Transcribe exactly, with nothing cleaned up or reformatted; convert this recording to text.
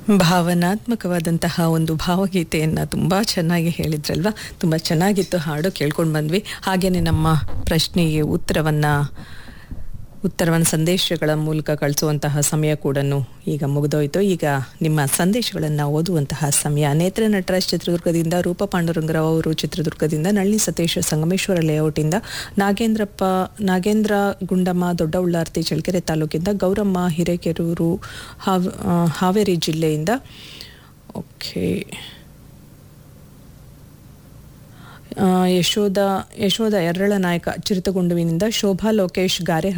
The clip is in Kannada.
ಭಾವನಾತ್ಮಕವಾದಂತಹ ಒಂದು ಭಾವಗೀತೆಯನ್ನು ತುಂಬ ಚೆನ್ನಾಗಿ ಹೇಳಿದ್ರಲ್ವ. ತುಂಬ ಚೆನ್ನಾಗಿತ್ತು ಹಾಡು, ಕೇಳ್ಕೊಂಡು ಬಂದ್ವಿ. ಹಾಗೆಯೇ ನಮ್ಮ ಪ್ರಶ್ನೆಗೆ ಉತ್ತರವನ್ನು ಉತ್ತರವನ್ನು ಸಂದೇಶಗಳ ಮೂಲಕ ಕಳಿಸುವಂತಹ ಸಮಯ ಕೂಡ ಈಗ ಮುಗಿದೋಯ್ತು. ಈಗ ನಿಮ್ಮ ಸಂದೇಶಗಳನ್ನು ಓದುವಂತಹ ಸಮಯ. ನೇತ್ರ ನಟರಾಜ್ ಚಿತ್ರದುರ್ಗದಿಂದ, ರೂಪ ಪಾಂಡುರಂಗರಾವ್ ಅವರು ಚಿತ್ರದುರ್ಗದಿಂದ, ನಳಿನಿ ಸತೀಶ್ ಸಂಗಮೇಶ್ವರ ಲೇಔಟಿಂದ, ನಾಗೇಂದ್ರಪ್ಪ ನಾಗೇಂದ್ರ ಗುಂಡಮ್ಮ ದೊಡ್ಡ ಉಳ್ಳಾರ್ತಿ ಚಳ್ಳಕೆರೆ ತಾಲೂಕಿಂದ, ಗೌರಮ್ಮ ಹಿರೇಕೆರೂರು ಹಾವ್ ಹಾವೇರಿ ಜಿಲ್ಲೆಯಿಂದ. ಓಕೆ, ಯಶೋಧ ಯಶೋಧ ಯರ್ರಳ ನಾಯಕ ಚಿರತಗುಂಡುವಿನಿಂದ, ಶೋಭಾ ಲೋಕೇಶ್ ಗಾರೆ